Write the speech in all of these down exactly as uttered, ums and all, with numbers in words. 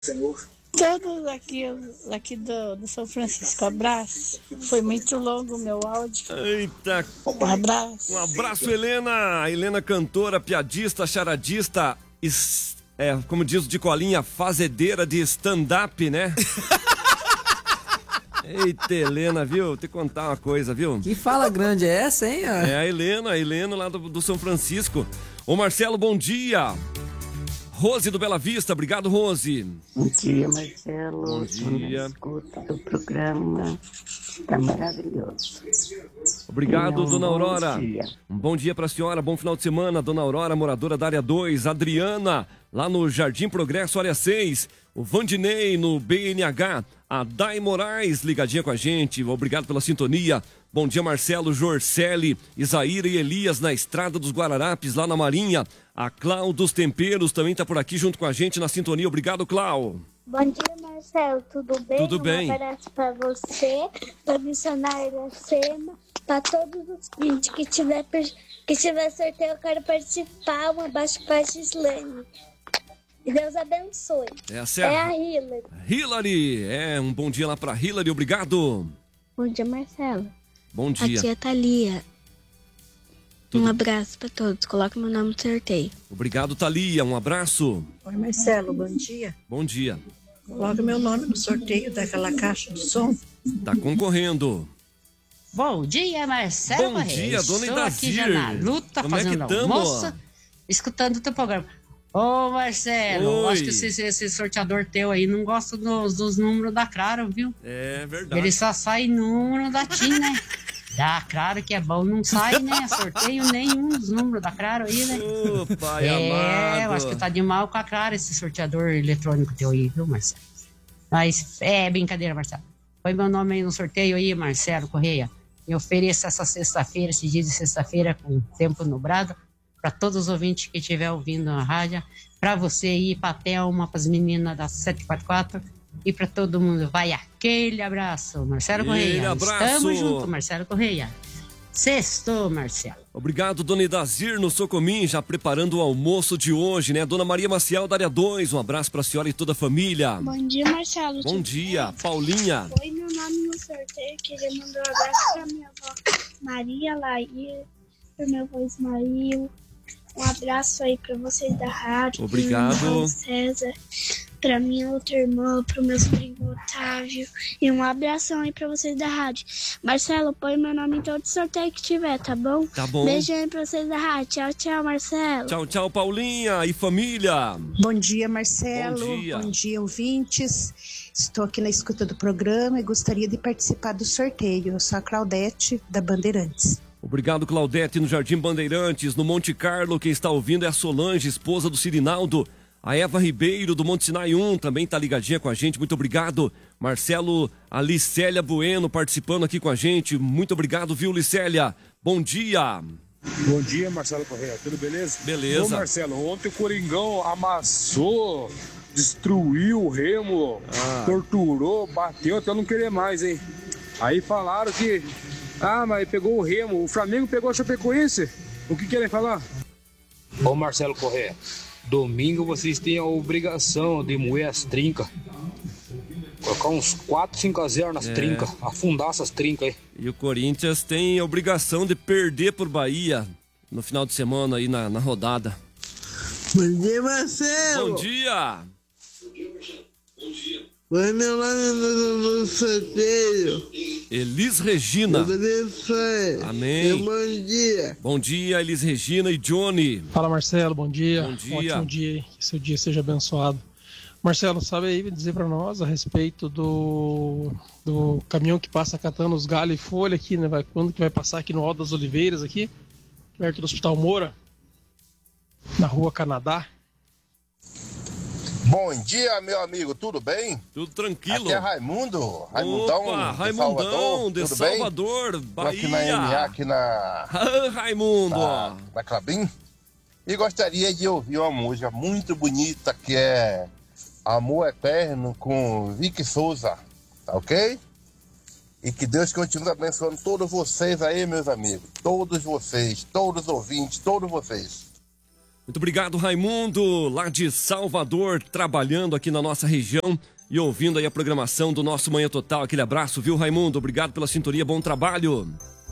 Todos aqui, aqui do, do São Francisco, abraço. Foi muito longo o meu áudio. Eita. Um abraço. Um abraço, Helena. Helena, cantora, piadista, charadista, es, é, como diz o de Colinha, fazedeira de stand-up, né? Eita, Helena, viu? Vou te contar uma coisa, viu? Que fala grande é essa, hein? É a Helena, a Helena lá do, do São Francisco. Ô, Marcelo, bom dia. Rose do Bela Vista, obrigado, Rose. Bom dia, Marcelo. Bom dia. Escuta do programa, tá maravilhoso. Obrigado, um dona bom Aurora. dia. Um bom dia pra senhora, bom final de semana, dona Aurora, moradora da área dois, Adriana, lá no Jardim Progresso, área seis, o Vandinei no B N H, a Dai Moraes ligadinha com a gente, obrigado pela sintonia. Bom dia, Marcelo, Jorcele, Isaíra e Elias na Estrada dos Guararapes, lá na Marinha. A Clau dos Temperos também tá por aqui junto com a gente na sintonia. Obrigado, Clau. Bom dia, Marcelo. Tudo bem? Tudo bem. Um abraço para você, para a missionária Sema, para todos os vídeos que tiver, que tiver sorteio, eu quero participar. Um abraço para a Gislane. E Deus abençoe. É a, Serra. É a Hillary. Hillary, é um bom dia lá pra Hillary, obrigado. Bom dia, Marcelo. Bom dia. Aqui é a Thalia. Tudo... Um abraço para todos. Coloca meu nome no sorteio. Obrigado, Thalia. Um abraço. Oi, Marcelo. Bom dia. Bom dia. Coloca meu nome no sorteio daquela caixa de som. Tá concorrendo. Bom dia, Marcelo. Bom Correia. dia, dona Estou Idazir. aqui já na luta, Como fazendo é que tamo? almoço, escutando o teu programa. Ô, Marcelo, Oi. acho que esse, esse sorteador teu aí não gosta dos, dos números da Claro, viu? É verdade. Ele só sai número da TIM, né? Da Claro que é bom, não sai, né? Sorteio nenhum dos números da Claro aí, né? Ô, pai é, amado. eu acho que tá de mal com a Claro esse sorteador eletrônico teu aí, viu, Marcelo? Mas é brincadeira, Marcelo. Põe meu nome aí no sorteio aí, Marcelo Correia. Eu ofereço essa sexta-feira, esse dia de sexta-feira, com tempo nublado, para todos os ouvintes que estiver ouvindo a rádio, para você ir para a Thelma, para as meninas da sete quatro quatro e para todo mundo. Vai aquele abraço, Marcelo Aquele Correia. abraço. Estamos juntos, Marcelo Correia. Sextou, Marcelo. Obrigado, dona Idazir no Socomim, já preparando o almoço de hoje, né? Dona Maria Maciel da área dois, um abraço pra senhora e toda a família. Bom dia, Marcelo. Bom dia, Paulinha. Foi meu nome no sorteio. Queria mandar um abraço para minha avó Maria Laíra, para meu avô Ismael. Um abraço aí para vocês da rádio. Obrigado. Pro meu irmão César, para minha outra irmã, para o meu sobrinho Otávio. E um abração aí para vocês da rádio. Marcelo, põe meu nome em todo sorteio que tiver, tá bom? Tá bom. Beijo aí para vocês da rádio. Tchau, tchau, Marcelo. Tchau, tchau, Paulinha e família. Bom dia, Marcelo. Bom dia. Bom dia, ouvintes. Estou aqui na escuta do programa e gostaria de participar do sorteio. Eu sou a Claudete, da Bandeirantes. Obrigado, Claudete, no Jardim Bandeirantes, no Monte Carlo. Quem está ouvindo é a Solange, esposa do Cirinaldo. A Eva Ribeiro, do Monte Sinai um, também tá ligadinha com a gente. Muito obrigado. Marcelo, a Licélia Bueno participando aqui com a gente. Muito obrigado, viu, Licélia? Bom dia. Bom dia, Marcelo Correia. Tudo beleza? Beleza. Ô, Marcelo, ontem o Coringão amassou, destruiu o Remo, Ah. torturou, bateu até não querer mais, hein? Aí falaram que... Ah, mas pegou o Remo. O Flamengo pegou a Chapecoense. O que querem falar? Ô Marcelo Correia, domingo vocês têm a obrigação de moer as trincas. Colocar uns quatro, cinco a zero nas É. trincas. Afundar essas trincas aí. E o Corinthians tem a obrigação de perder por Bahia no final de semana aí na, na rodada. Bom dia, Marcelo. Bom dia. Põe meu nome no, no sorteio. Elis Regina. Abençoe. Amém. E bom dia. Bom dia, Elis Regina e Johnny. Fala, Marcelo, bom dia. Bom dia. Ótimo dia, hein? Que seu dia seja abençoado. Marcelo, sabe aí dizer para nós a respeito do, do caminhão que passa catando os galhos e folha aqui, né? Vai, quando que vai passar aqui no Alto das Oliveiras, aqui, perto do Hospital Moura, na Rua Canadá? Bom dia, meu amigo, tudo bem? Tudo tranquilo. Aqui é Raimundo, Raimundão Opa, de Raimundão Salvador, de tudo Salvador, bem? Tô Bahia. aqui na M A, aqui na... Ah, Raimundo. Na, na Clabin. E gostaria de ouvir uma música muito bonita que é Amor Eterno com Vicky Souza, tá ok? E que Deus continue abençoando todos vocês aí, meus amigos. Todos vocês, todos os ouvintes, todos vocês. Muito obrigado, Raimundo, lá de Salvador, trabalhando aqui na nossa região e ouvindo aí a programação do nosso Manhã Total. Aquele abraço, viu, Raimundo? Obrigado pela sintonia, bom trabalho.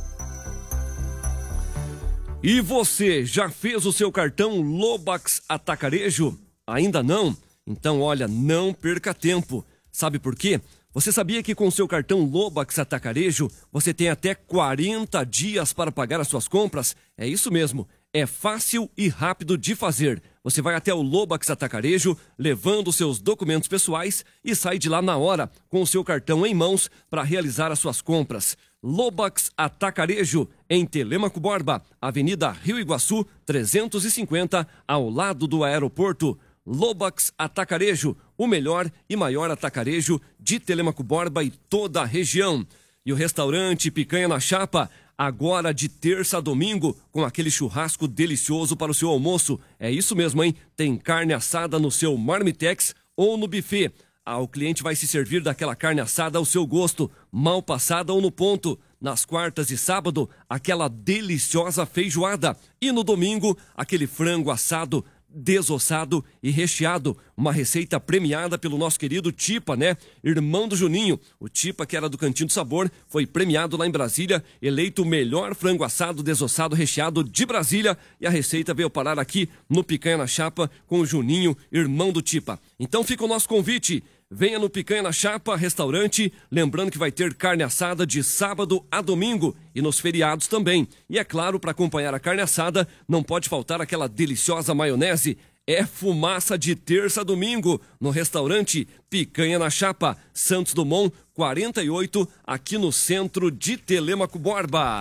E você, já fez o seu cartão Lobax Atacarejo? Ainda não? Então, olha, não perca tempo. Sabe por quê? Você sabia que com o seu cartão Lobax Atacarejo, você tem até quarenta dias para pagar as suas compras? É isso mesmo. É fácil e rápido de fazer. Você vai até o Lobax Atacarejo, levando seus documentos pessoais e sai de lá na hora, com o seu cartão em mãos, para realizar as suas compras. Lobax Atacarejo, em Telêmaco Borba, Avenida Rio Iguaçu, trezentos e cinquenta, ao lado do aeroporto. Lobax Atacarejo, o melhor e maior atacarejo de Telêmaco Borba e toda a região. E o restaurante Picanha na Chapa, agora de terça a domingo, com aquele churrasco delicioso para o seu almoço. É isso mesmo, hein? Tem carne assada no seu marmitex ou no buffet. Ah, o cliente vai se servir daquela carne assada ao seu gosto, mal passada ou no ponto. Nas quartas e sábado, aquela deliciosa feijoada. E no domingo, aquele frango assado desossado e recheado, uma receita premiada pelo nosso querido Tipa, né? Irmão do Juninho. O Tipa, que era do Cantinho do Sabor, foi premiado lá em Brasília, eleito o melhor frango assado desossado recheado de Brasília, e a receita veio parar aqui no Picanha na Chapa com o Juninho, irmão do Tipa. Então fica o nosso convite. Venha no Picanha na Chapa, restaurante, lembrando que vai ter carne assada de sábado a domingo e nos feriados também. E é claro, para acompanhar a carne assada, não pode faltar aquela deliciosa maionese. É fumaça de terça a domingo no restaurante Picanha na Chapa, Santos Dumont, quarenta e oito, aqui no centro de Telêmaco Borba.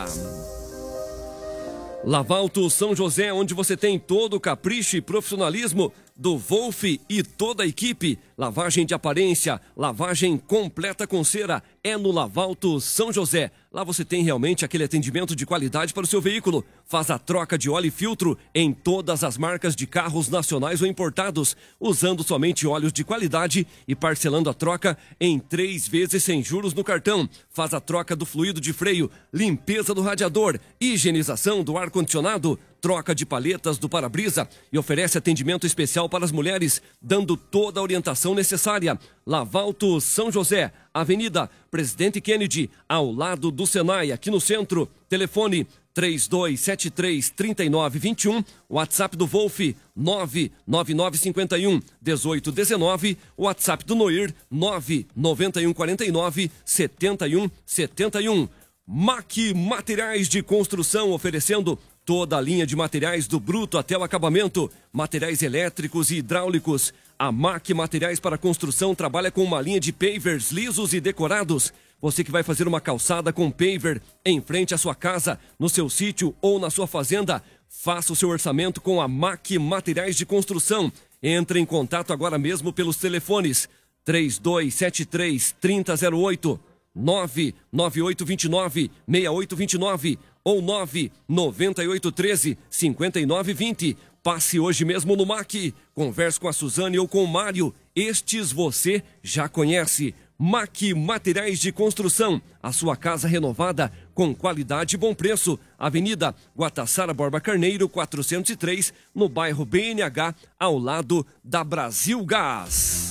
Lavalto São José, onde você tem todo o capricho e profissionalismo do Wolf e toda a equipe. Lavagem de aparência, lavagem completa com cera, é no Lavalto São José. Lá você tem realmente aquele atendimento de qualidade para o seu veículo. Faz a troca de óleo e filtro em todas as marcas de carros nacionais ou importados, usando somente óleos de qualidade e parcelando a troca em três vezes sem juros no cartão. Faz a troca do fluido de freio, limpeza do radiador, higienização do ar-condicionado, troca de palhetas do para-brisa e oferece atendimento especial para as mulheres, dando toda a orientação necessária. Lavalto São José, Avenida Presidente Kennedy, ao lado do Senai, aqui no centro. Telefone três dois sete três, três nove dois um, WhatsApp do Wolf nove nove nove cinco um, um oito um nove, WhatsApp do Noir nove nove um quatro nove, sete um sete um. Mac Materiais de Construção, oferecendo toda a linha de materiais do bruto até o acabamento, materiais elétricos e hidráulicos. A Mac Materiais para Construção trabalha com uma linha de pavers lisos e decorados. Você que vai fazer uma calçada com paver em frente à sua casa, no seu sítio ou na sua fazenda, faça o seu orçamento com a Mac Materiais de Construção. Entre em contato agora mesmo pelos telefones três dois sete três, três zero zero oito, nove nove oito dois nove, seis oito dois nove ou nove nove oito um três, cinco nove dois zero. Passe hoje mesmo no M A C. Converse com a Suzane ou com o Mário. Estes você já conhece. M A C Materiais de Construção. A sua casa renovada com qualidade e bom preço. Avenida Guataçara Borba Carneiro, quatrocentos e três, no bairro B N H, ao lado da Brasil Gás.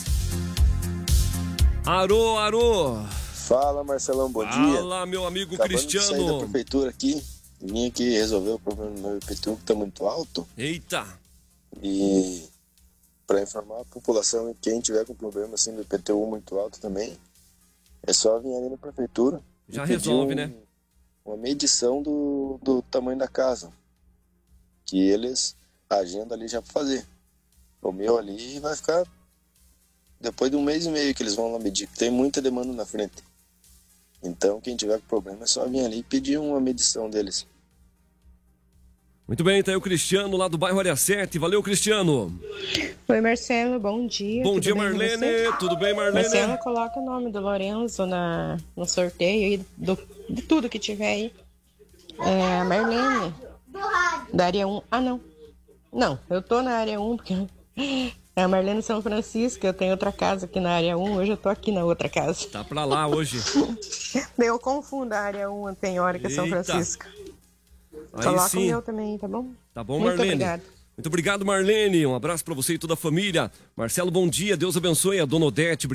Arô, arô. Fala, Marcelão, bom Fala, dia. Fala, meu amigo Acabando Cristiano. De sair da prefeitura aqui, vim aqui resolver o problema do meu I P T U que está muito alto. Eita. E para informar a população, quem tiver com problema assim do I P T U muito alto também, é só vir ali na prefeitura. Já resolve, um, né? Uma medição do, do tamanho da casa, que eles agendam ali já para fazer. O meu ali vai ficar depois de um mês e meio que eles vão lá medir. Tem muita demanda na frente. Então, quem tiver com problema é só vir ali e pedir uma medição deles. Muito bem, tá aí o Cristiano lá do bairro Área sete. Valeu, Cristiano. Oi, Marcelo, bom dia. Bom Tudo dia, bem com Marlene. você? Tudo bem, Marlene? Marcelo, coloca o nome do Lorenzo na, no sorteio aí, do, de tudo que tiver aí. É, Marlene, da área um. Ah, não. Não, eu tô na área um, porque é a Marlene São Francisco, eu tenho outra casa aqui na área um, hoje eu tô aqui na outra casa. Tá pra lá hoje. Eu confundo a área um, tem hora que é São Eita. Francisco. Aí Coloca sim. o meu também, tá bom? Tá bom, Muito Marlene? obrigada. Muito obrigado, Marlene. Um abraço para você e toda a família. Marcelo, bom dia. Deus abençoe a dona Odete.